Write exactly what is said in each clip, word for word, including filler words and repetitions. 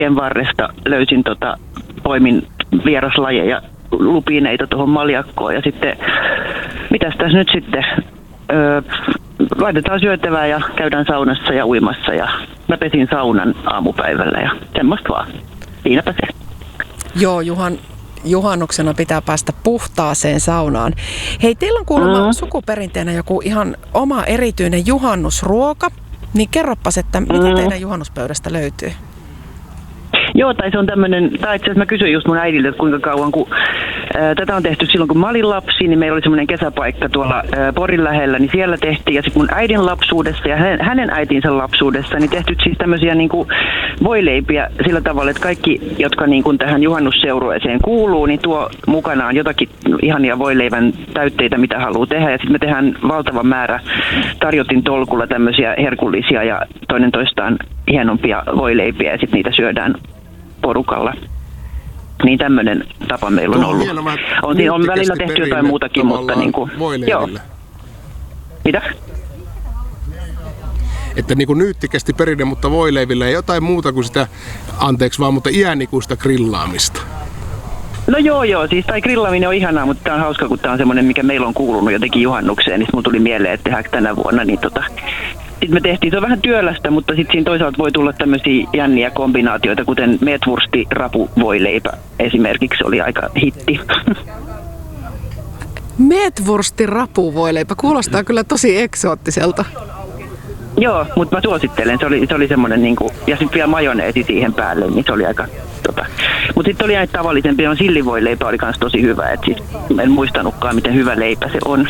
varresta löysin tota, poimin vieraslajeja, lupineita tuohon maljakkoon ja sitten, mitäs tässä nyt sitten, öö, laitetaan syötävää ja käydään saunassa ja uimassa ja mä pesin saunan aamupäivällä ja semmoista vaan. Siinäpä se. Joo, Juhan, juhannuksena pitää päästä puhtaaseen saunaan. Hei, teillä on kuulemma mm. sukuperinteenä joku ihan oma erityinen juhannusruoka, niin kerropas, että mitä mm. teidän juhannuspöydästä löytyy? Joo, tai se on tämmöinen, tai itse asiassa mä kysyin just mun äidiltä, että kuinka kauan, kun ää, tätä on tehty silloin, kun mä olin lapsi, niin meillä oli semmoinen kesäpaikka tuolla ää, Porin lähellä, niin siellä tehtiin, ja sitten mun äidin lapsuudessa ja hänen, hänen äitinsä lapsuudessa, niin tehty siis tämmöisiä niin kuin voileipiä sillä tavalla, että kaikki, jotka niin kuin tähän juhannusseurueeseen kuuluu, niin tuo mukanaan jotakin ihania voileivän täytteitä, mitä haluaa tehdä, ja sitten me tehdään valtava määrä tarjotin tolkulla tämmöisiä herkullisia ja toinen toistaan hienompia voileipiä, ja sitten niitä syödään porukalla. Niin tämmöinen tapa meillä on ollut. Hieno, on siinä on välillä tehty jotain muutakin, mutta niin kuin, joo. Mitä? Että niin kuin nyyttikästi perinne, mutta voileivillä ei jotain muuta kuin sitä, anteeksi vaan, mutta iänikuista grillaamista. No joo joo, siis tai grillaaminen on ihanaa, mutta tää on hauska, kun tää on semmoinen, mikä meillä on kuulunut jotenkin juhannukseen, niin mun tuli mieleen, että tehdäänkö tänä vuonna, niin tota, sitten me tehtiin, se on vähän työlästä, mutta sitten siinä toisaalta voi tulla tämmöisiä jänniä kombinaatioita, kuten meetwursti rapuvoileipä esimerkiksi oli aika hitti. Meetwursti rapuvoileipä, kuulostaa kyllä tosi eksoottiselta. Joo, mutta mä suosittelen, se oli, se oli semmoinen niinku, ja sitten vielä majoneesi siihen päälle, niin se oli aika tota. Mutta sitten oli näitä tavallisempia, on sillivoileipä oli kans tosi hyvä, että siis en muistanutkaan, miten hyvä leipä se on.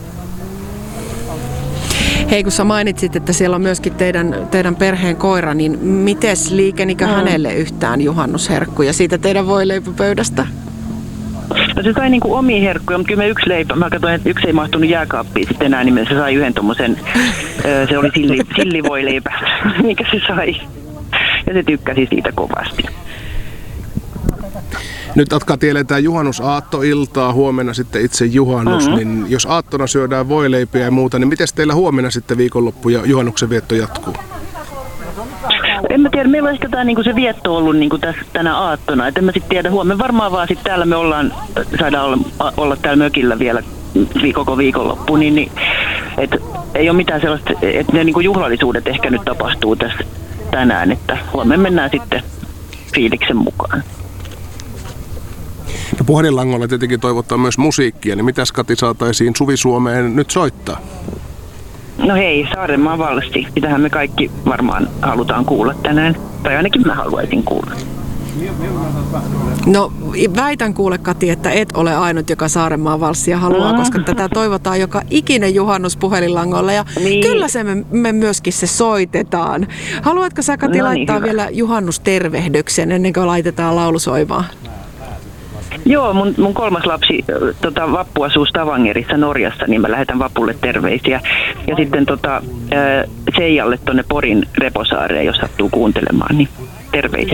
Hei, kun sä mainitsit, että siellä on myöskin teidän, teidän perheen koira, niin mites liikenikö mm. hänelle yhtään juhannusherkkuja siitä teidän voileipäpöydästä? No se sai niinku omia herkkuja, mutta kyllä me yksi leipä, mä katsoin, että yksi ei mahtunut jääkaappiin sitten enää, niin se sai yhden tommosen, se oli silli, sillivoileipä, mikä se sai. Ja se tykkäsi siitä kovasti. Nyt Atka tietää juhannusaattoiltaa, huomenna sitten itse juhannus, mm-hmm. niin jos aattona syödään voileipiä ja muuta, niin miten teillä huomenna sitten viikonloppu ja juhannuksen vietto jatkuu? En mä tiedä, meillä on ehkä tää, niinku se vietto ollut niinku tässä tänä aattona, et en mä sit tiedä, huomenna varmaan vaan sit täällä me ollaan, saadaan olla, olla täällä mökillä vielä koko viikonloppu, niin, niin et ei ole mitään sellaista, että ne niinku juhlallisuudet ehkä nyt tapahtuu tässä tänään, että huomenna mennään sitten fiiliksen mukaan. Ja puhelinlangolla tietenkin toivottaa myös musiikkia, niin mitäs Kati saataisiin Suvi-Suomeen nyt soittaa? No hei, Saarenmaan valssi. Sitähän me kaikki varmaan halutaan kuulla tänään. Tai ainakin mä haluaisin kuulla. No väitän kuule Kati, että et ole ainut, joka Saarenmaan valssia haluaa, mm. koska tätä toivotaan joka ikinen juhannus puhelinlangolla. Ja niin. Kyllä se me, me myöskin se soitetaan. Haluatko sä Kati no niin, laittaa hyvä. Vielä juhannustervehdyksen ennen kuin laitetaan laulu soimaan? Joo, mun, mun kolmas lapsi tota, Vappu asuu Stavangerissa Norjassa, niin mä lähetän Vapulle terveisiä. Ja sitten tota, Seijalle tonne Porin Reposaareen, jos sattuu kuuntelemaan, niin terveiset.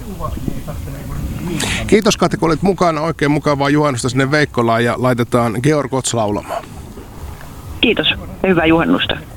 Kiitos Kati, kun olit mukana. Oikein mukavaa juhannusta sinne Veikkolaan ja laitetaan Georg Ots laulamaan. Kiitos ja hyvää juhannusta.